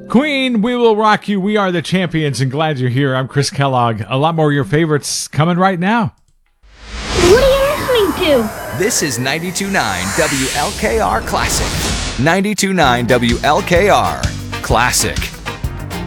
Queen, we will rock you. We are the champions, and glad you're here. I'm Chris Kellogg. A lot more of your favorites coming right now. What are you listening to? This is 92.9 WLKR Classic. 92.9 WLKR Classic.